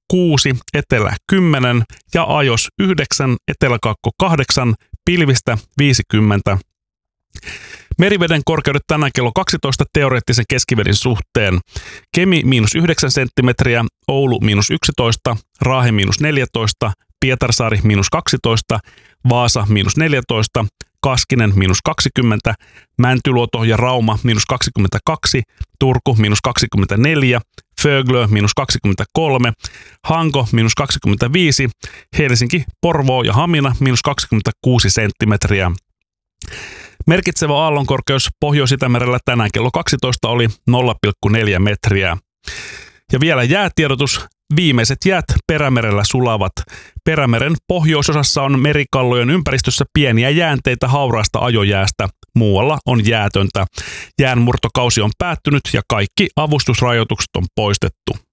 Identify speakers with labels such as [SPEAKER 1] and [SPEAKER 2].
[SPEAKER 1] 6, etelä 10 ja ajos 9, eteläkaakko 8, pilvistä 50. Meriveden korkeudet tänään kello 12 teoreettisen keskiveden suhteen. Kemi -9 senttimetriä, Oulu -11, Raahe -14, Pietarsaari -12, Vaasa -14, Kaskinen -20, Mäntyluoto ja Rauma -22, Turku -24, Föglö -23, Hanko -25, Helsinki, Porvoo ja Hamina -26 senttimetriä. Merkitsevä aallonkorkeus Pohjois-Itämerellä tänään kello 12 oli 0,4 metriä. Ja vielä jäätiedotus. Viimeiset jäät Perämerellä sulavat. Perämeren pohjoisosassa on merikallojen ympäristössä pieniä jäänteitä hauraasta ajojäästä. Muualla on jäätöntä. Jäänmurtokausi on päättynyt ja kaikki avustusrajoitukset on poistettu.